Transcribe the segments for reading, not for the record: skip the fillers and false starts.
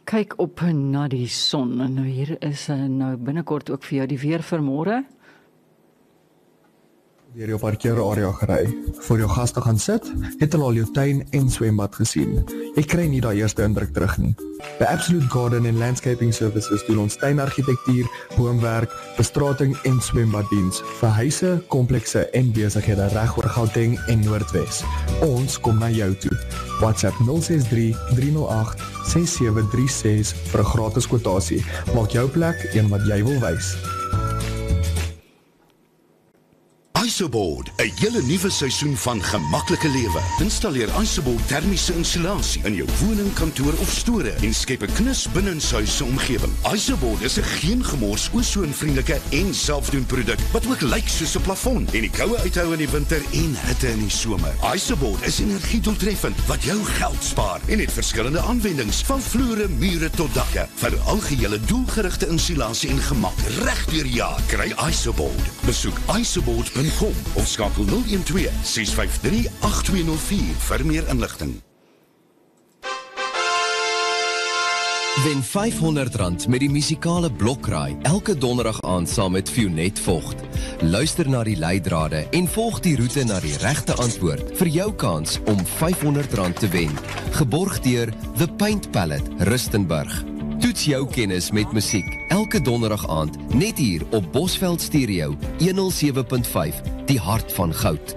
Kyk op na die son. En nou hier is nou binnekort ook vir jou die weer vir môre. Deur jou parkeerarea gery. Voor jou gaste gaan sit, het hulle al jou tuin en swembad gesien. Jy kry nie daai eerste indruk terug nie. By Absolute Garden and Landscaping Services doen ons tuinargitektuur, boomwerk, bestrating en swembaddiens vir huise, komplekse en besighede reg oor Gauteng en Noordwes. Ons kom na jou toe. WhatsApp 063 308 6736 vir 'n gratis kwotasie. Maak jou plek een wat jy wil wys. Isoboard, 'n hele nuwe seisoen van gemaklike lewe. Installeer Isoboard termiese insulasie in jou woning, kantoor of store en skep 'n knus binnenshuise omgewing. Isoboard is 'n geen gemors, ozonvriendelike en selfdoen produk wat ook lyk soos 'n plafon en die koue uithou in die winter en hitte in die somer. Isoboard is energiedoeltreffend wat jou geld spaar en het verskillende aanwendings van vloere, mure tot dakke vir algehele doelgerigte insulasie en gemak reg deur jaar. Kry Isoboard. Besoek isoboard.com of skakel 012 653 8204 vir meer inligting. Wen R500 met die musikale blokraai elke donderdag aand saam met Fionet Vogt. Luister na die leidrade en volg die roete na die regte antwoord vir jou kans om R500 te wen. Geborg deur The Paint Palette, Rustenburg. Toets jou kennis met musiek elke donderdag aand net hier op Bosveld Stereo 107.5, die hart van goud.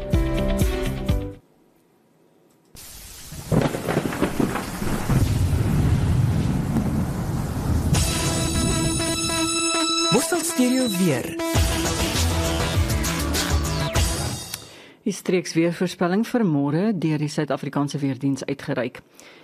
Bosveld Stereo weer. Die streeks weervoorspelling vir môre deur die Suid-Afrikaanse Weerdiens uitgereik.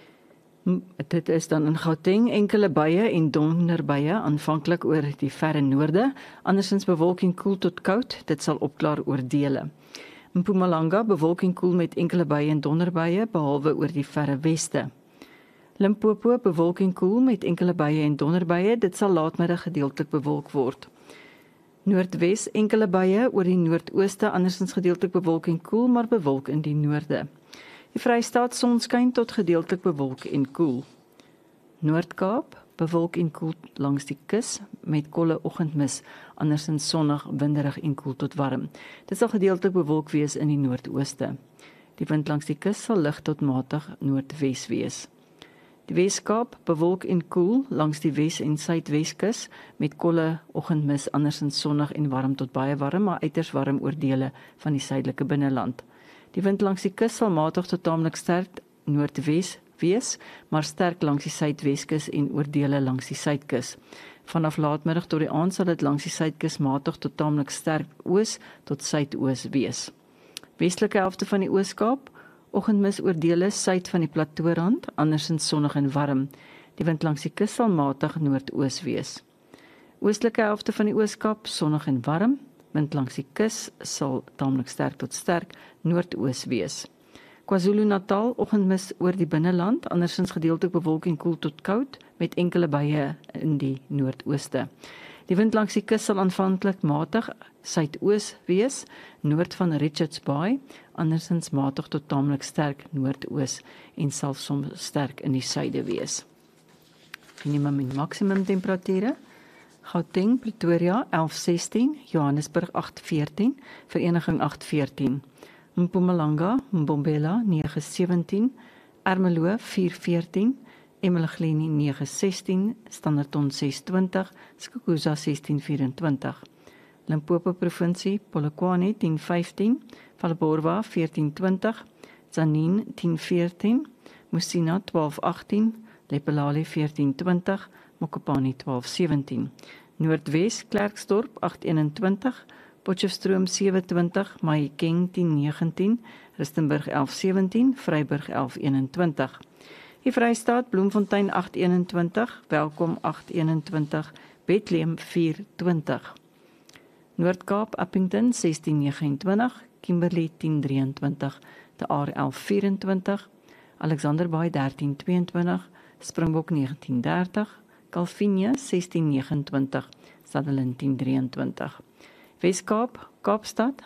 Dit is dan in Gauteng enkele buie en donderbuie aanvanklik oor die verre noorde, andersins bewolking koel tot koud, dit sal opklaar oor dele. In Mpumalanga bewolking koel met enkele buie en donderbuie behalwe oor die verre weste. Limpopo bewolking koel met enkele buie en donderbuie, dit sal laatmiddag gedeeltelik bewolk word. Noordwes enkele buie oor die noordooste, andersins gedeeltelik bewolking koel, maar bewolk in die noorde. Die Vrystaat sonskyn tot gedeeltelik bewolk en koel. Noord-Kaap bewolk en koel langs die kus met kolle oggendmis, andersins sonnig, winderig en koel tot warm. Dit sal gedeeltelik bewolk wees in die noordooste. Die wind langs die kus sal lig tot matig noordwes wees. Die Wes-Kaap bewolk en koel langs die wes- en suidweskus met kolle oggendmis, andersins sonnig en warm tot baie warm, maar uiters warm oor dele van die suidelike binneland. Die wind langs die kus sal matig tot taamlik sterk noordwes wees, maar sterk langs die suidweskus en oor dele langs die suidkus. Vanaf laatmiddag tot die aand sal dit langs die suidkus matig tot taamlik sterk oos tot suidoos wees. Westelike helfte van die Oos-Kaap, oggendmis oor dele suid van die plateaurand, andersins sonnig en warm. Die wind langs die kus sal matig noordoos wees. Oostelike helfte van die Oos-Kaap, sonnig en warm. Wind langs die kus sal taamlik sterk tot sterk noordoos wees. KwaZulu-Natal oggendmis oor die binneland, andersins gedeeltelik bewolk en koel tot koud met enkele buie in die noordooste. Die wind langs die kus sal aanvanklik matig suidoos wees, noord van Richards Bay, andersins matig tot taamlik sterk noordoos en sal soms sterk in die suide wees. Minimum en maksimum temperature: Gauteng, Pretoria 11:16, Johannesburg 8:14, Vereniging 8:14, Mpumalanga, Mbombela 9:17, Ermelo 4:14, Emakhueni 9:16, Standerton 6:20, Skukuza 16:24, Limpopo Provinsie, Polokwane 10:15, Valborwa 14:20, Tzaneen 10:14, Musina 12:18, Lephalale 14:20, Mokopane 12:17, Noordwes Klerksdorp 8:21, Potchefstroom 7:20, Mahikeng 10:19, Rustenburg 11:17, Vryburg 11:21. Die Vrystaat Bloemfontein 8:21, Welkom 8:21, Bethlehem 4:20. Noord-Kaap Appington 16:29, Kimberley 10:23, De Aar 11:24, Alexanderbaai 13:22, Springbok 19:30, Calvinia 16:29, Sutherland 10:23. Wes-Kaap, Kaapstad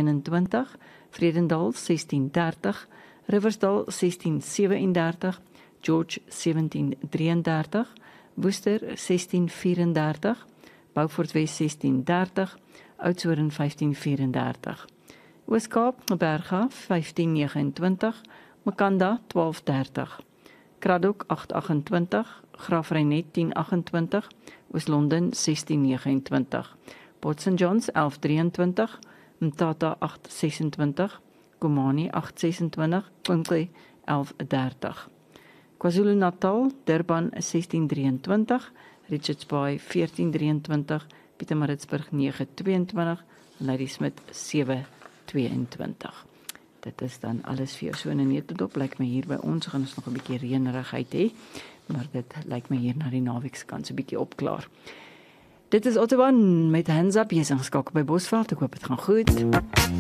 18:21, Vredendal 16:30, Riversdal 16:37, George 1733, Worcester 1634, Beaufort Wes 1630, Oudtshoorn 1534. Oos-Kaap, Berga 1529, Makanda 1230, Kraddock 828, Graafreinet 1028, Oos-London 1629, Port St Johns 1123, Mthatha 826, Komani 826, Quinkle 1130. KwaZulu-Natal, Durban 1623, Richards Bay 1423, Pietermaritzburg 922, Ladysmith 722. Dit is dan alles vir jou so in 'n netedop. Lyk my hier by ons gaan ons nog 'n bietjie reënerigheid hê, maar dit lyk my hier na die naweekskant so 'n bietjie opklaar. Dit is Ottawa met Hands Up, jy is ingeskakel by Bosveld. Ek hoop dit gaan goed.